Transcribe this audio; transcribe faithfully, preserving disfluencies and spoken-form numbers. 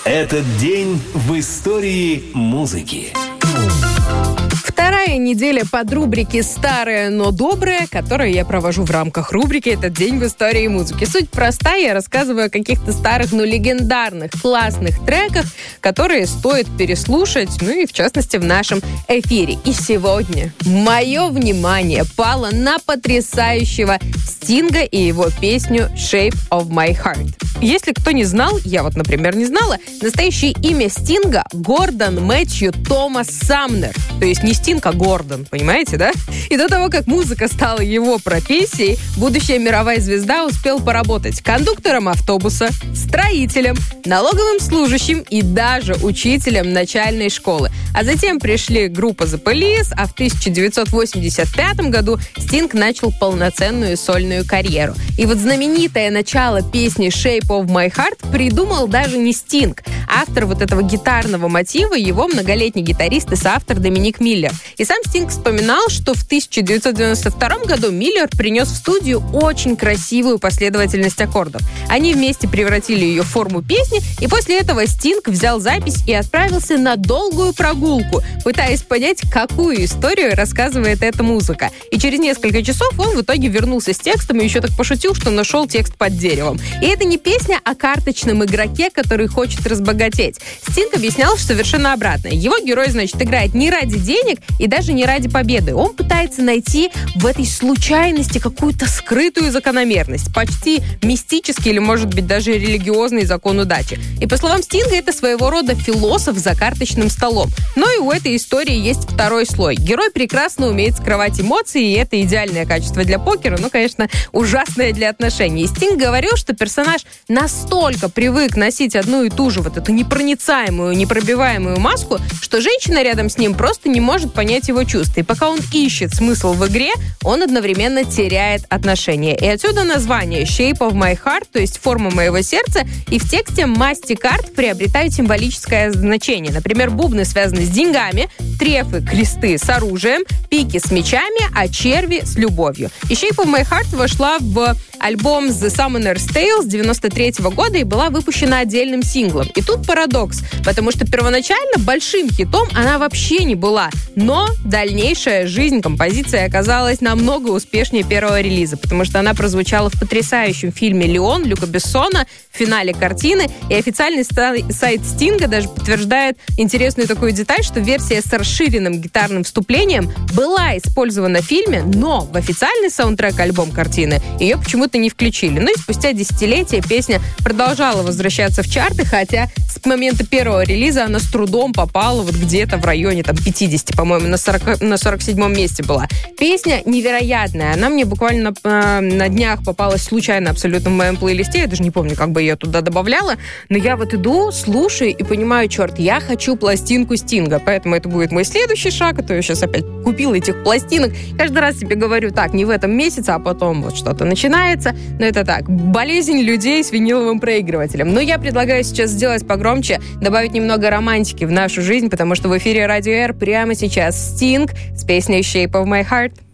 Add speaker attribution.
Speaker 1: Этот день в истории музыки.
Speaker 2: Вторая неделя под рубрики «Старое, но доброе», которую я провожу в рамках рубрики «Этот день в истории музыки». Суть простая, я рассказываю о каких-то старых, но легендарных, классных треках, которые стоит переслушать, ну и в частности в нашем эфире. И сегодня мое внимание пало на потрясающего Стинга и его песню «Shape of My Heart». Если кто не знал, я вот, например, не знала, настоящее имя Стинга — Гордон Мэтью Томас Самнер. То есть не Стинг, а Гордон, понимаете, да? И до того, как музыка стала его профессией, будущая мировая звезда успел поработать кондуктором автобуса, строителем, налоговым служащим и даже учителем начальной школы. А затем пришли группа The Police, а в тысяча девятьсот восемьдесят пятом году Стинг начал полноценную сольную карьеру. И вот знаменитое начало песни «Shape of My Heart» придумал даже не Стинг. Автор вот этого гитарного мотива — его многолетний гитарист и соавтор Доминик Миллер. И сам Стинг вспоминал, что в тысяча девятьсот девяносто втором году Миллер принес в студию очень красивую последовательность аккордов. Они вместе превратили ее в форму песни, и после этого Стинг взял запись и отправился на долгую прогулку, пытаясь понять, какую историю рассказывает эта музыка. И через несколько часов он в итоге вернулся с текстом и еще так пошутил, что нашел текст под деревом. И это не песня о карточном игроке, который хочет разбогатеть. Стинг объяснял, что совершенно обратное. Его герой, значит, играет не ради денег и даже не ради победы. Он пытается найти в этой случайности какую-то скрытую закономерность, почти мистический или, может быть, даже религиозный закон удачи. И, по словам Стинга, это своего рода философ за карточным столом. Но и у этой истории есть второй слой. Герой прекрасно умеет скрывать эмоции, и это идеальное качество для покера, но, конечно, ужасное для отношений. И Стинг говорил, что персонаж настолько привык носить одну и ту же вот эту непроницаемую, непробиваемую маску, что женщина рядом с ним просто не может понять его чувства. И пока он ищет смысл в игре, он одновременно теряет отношения. И отсюда название «Shape of My Heart», то есть «форма моего сердца», и в тексте масти карт приобретают символическое значение. Например, бубны связаны с деньгами, трефы, кресты с оружием, пики с мечами, а черви с любовью. И «Shape of My Heart» вошла в альбом The Summoner's Tale с девяносто третьего года и была выпущена отдельным синглом. И тут парадокс, потому что первоначально большим хитом она вообще не была, но дальнейшая жизнь композиции оказалась намного успешнее первого релиза, потому что она прозвучала в потрясающем фильме «Леон» Люка Бессона в финале картины, и официальный сайт Стинга даже подтверждает интересную такую деталь, что версия с расширенным гитарным вступлением была использована в фильме, но в официальный саундтрек альбом картины ее почему-то не включили. Ну и спустя десятилетия песня продолжала возвращаться в чарты, хотя с момента первого релиза она с трудом попала вот где-то в районе там пятидесяти, по-моему, на, сорок, на сорок седьмом месте была. Песня невероятная. Она мне буквально на, на днях попалась случайно абсолютно в моем плейлисте. Я даже не помню, как бы я туда добавляла. Но я вот иду, слушаю и понимаю, черт, я хочу пластинку Стинга. Поэтому это будет мой следующий шаг. А то я сейчас опять купила этих пластинок. Каждый раз себе говорю, так, не в этом месяце, а потом вот что-то начинается. Но это так, болезнь людей с виниловым проигрывателем. Но я предлагаю сейчас сделать погромче, добавить немного романтики в нашу жизнь, потому что в эфире Радио Р прямо сейчас Стинг с песней «Shape of My Heart».